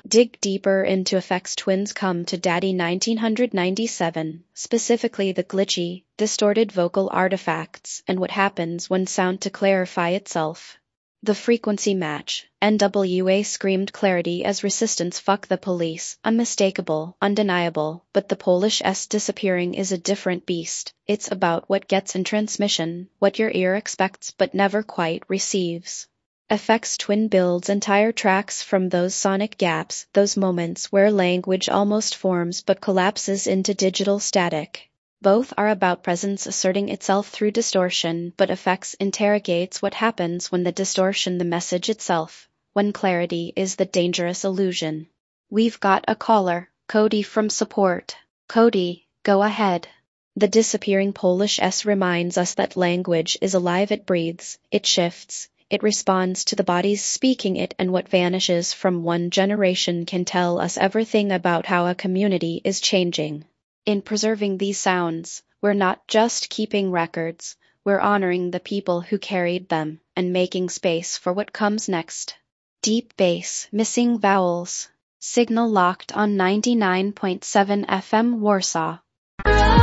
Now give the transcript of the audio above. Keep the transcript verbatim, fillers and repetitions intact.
Dig deeper into Aphex Twin's Come to Daddy nineteen ninety-seven, specifically the glitchy, distorted vocal artifacts and what happens when sound to clarify itself. The frequency match. N W A screamed clarity as resistance fuck the police, unmistakable, undeniable, but the Polish S disappearing is a different beast. It's about what gets in transmission, what your ear expects but never quite receives. Aphex Twin builds entire tracks from those sonic gaps, those moments where language almost forms but collapses into digital static. Both are about presence asserting itself through distortion, but Aphex interrogates what happens when the distortion the message itself, when clarity is the dangerous illusion. We've got a caller, Cody from support. Cody, go ahead. The disappearing Polish S reminds us that language is alive, it breathes, it shifts, it responds to the bodies speaking it, and what vanishes from one generation can tell us everything about how a community is changing. In preserving these sounds, we're not just keeping records, we're honoring the people who carried them, and making space for what comes next. Deep bass, missing vowels. Signal locked on ninety-nine point seven F M Warsaw.